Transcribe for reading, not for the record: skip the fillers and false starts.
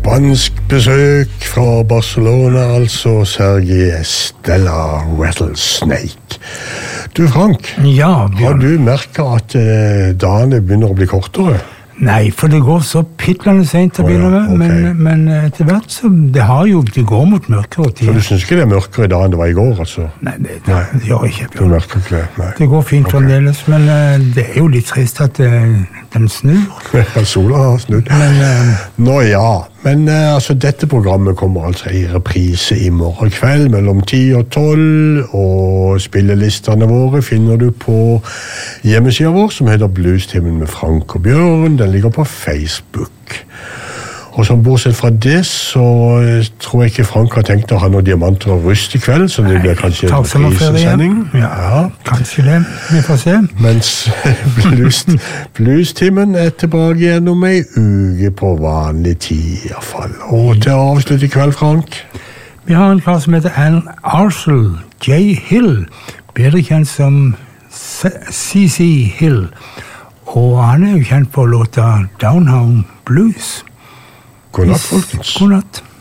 Spansk besøk fra Barcelona, altså Sergi Estella Rattlesnake. Du Frank, Ja, Bjørn. har du merket at dagene begynner å bli kortere? Nei, for det går så pittlende sent til å begynne med, ok. men etter hvert så det går mot mørkere Så tid. du synes ikke det er mørkere i dag enn det var i går, altså? Nei, det gjør ikke, Du Bjørn. merker ikke det, nei. Det går fint Ok. fremdeles, men det er jo litt trist at den snur. Sola har snudd. Nå ja, men altså dette programmet kommer altså i reprise i morgen kveld mellom 10 og 12, og spillelistene våre finner du på hjemmesiden vår som heter Bluestimen med Frank og Bjørn. Den ligger på Facebook. Og som bortsett fra det, så tror jeg ikke Frank har tenkt å ha noen diamanter og rust i kveld, så det blir kanskje en prisesending. Ja, kanskje det. Vi får se. Mens Bluestimen er tilbake igjen om ei uke på vanlig tid i hvert fall. Og til å avslutte i kveld, Frank. Vi har en kar som heter Alan Arshall J. Hill, bedre kjent som C.C. Hill. Og han er jo kjent for låta Down Home Blues. God natt, folkens. God natt.